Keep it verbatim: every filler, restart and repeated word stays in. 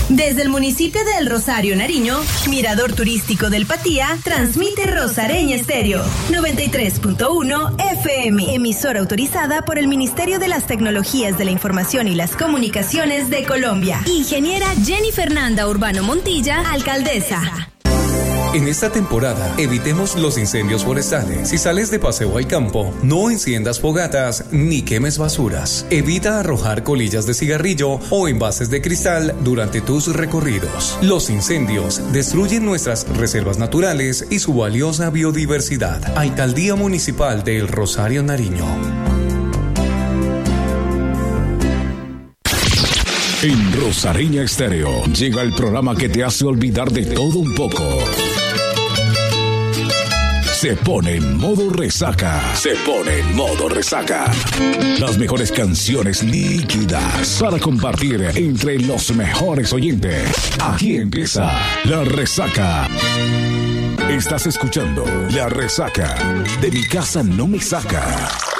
Desde el municipio de El Rosario, Nariño, Mirador Turístico del Patía, transmite Rosareña Estéreo, noventa y tres punto uno F M, emisora autorizada por el Ministerio de las Tecnologías de la Información y las Comunicaciones de Colombia. Ingeniera Jenny Fernanda Urbano Montilla, alcaldesa. En esta temporada, evitemos los incendios forestales. Si sales de paseo al campo, no enciendas fogatas ni quemes basuras. Evita arrojar colillas de cigarrillo o envases de cristal durante tus recorridos. Los incendios destruyen nuestras reservas naturales y su valiosa biodiversidad. Alcaldía Municipal de El Rosario, Nariño. En Rosareña Estéreo llega el programa que te hace olvidar de todo un poco. Se pone en modo resaca. Se pone en modo resaca. Las mejores canciones líquidas para compartir entre los mejores oyentes. Aquí empieza La Resaca. Estás escuchando La Resaca. De mi casa no me saca.